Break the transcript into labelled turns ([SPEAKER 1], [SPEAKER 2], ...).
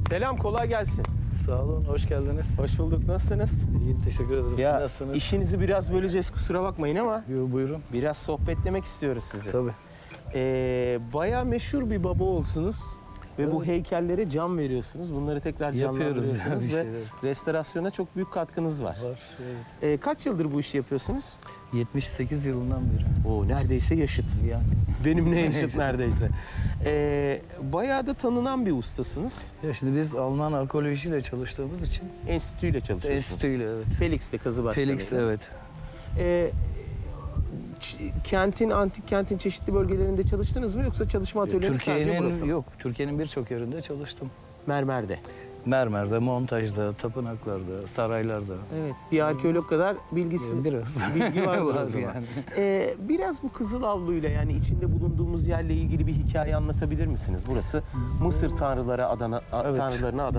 [SPEAKER 1] Selam, kolay gelsin.
[SPEAKER 2] Sağ olun, hoş geldiniz.
[SPEAKER 1] Hoş bulduk, nasılsınız?
[SPEAKER 2] İyi, teşekkür ederim. Siz
[SPEAKER 1] Ya
[SPEAKER 2] nasılsınız?
[SPEAKER 1] işinizi biraz böleceğiz, kusura bakmayın ama
[SPEAKER 2] Buyurun.
[SPEAKER 1] biraz sohbetlemek istiyoruz sizi.
[SPEAKER 2] Tabii.
[SPEAKER 1] Bayağı meşhur bir baba olsunuz ve bu
[SPEAKER 2] Evet.
[SPEAKER 1] heykellere can veriyorsunuz. Bunları tekrar
[SPEAKER 2] Yapıyoruz
[SPEAKER 1] canlandırıyorsunuz
[SPEAKER 2] yani bir
[SPEAKER 1] ve
[SPEAKER 2] şeyler.
[SPEAKER 1] restorasyona çok büyük katkınız var.
[SPEAKER 2] Var. Evet.
[SPEAKER 1] Kaç yıldır bu işi yapıyorsunuz?
[SPEAKER 2] 78 yılından beri.
[SPEAKER 1] Oo, neredeyse yaşıt.
[SPEAKER 2] Yani.
[SPEAKER 1] Benimle yaşıt neredeyse. Bayağı da tanınan bir ustasınız.
[SPEAKER 2] Ya şimdi biz Alman arkeolojiyle çalıştığımız için
[SPEAKER 1] Enstitüyle çalışıyorsunuz.
[SPEAKER 2] enstitüyle, evet.
[SPEAKER 1] Felix'te Kazıbaş'ta.
[SPEAKER 2] Felix, evet.
[SPEAKER 1] Antik kentin çeşitli bölgelerinde çalıştınız mı yoksa çalışma atölyeniz sadece burası mı?
[SPEAKER 2] Yok, Türkiye'nin birçok yerinde çalıştım.
[SPEAKER 1] Mermer'de.
[SPEAKER 2] Mermer'de, montajda, tapınaklarda, saraylarda.
[SPEAKER 1] Evet. Bir arkeolog kadar bilgisi,
[SPEAKER 2] Biraz.
[SPEAKER 1] bilgi var o
[SPEAKER 2] Var
[SPEAKER 1] zaman.
[SPEAKER 2] yani.
[SPEAKER 1] Biraz bu Kızıl Avlu'yla yani içinde bulunduğumuz yerle ilgili bir hikaye anlatabilir misiniz? Burası Mısır tanrılarına adana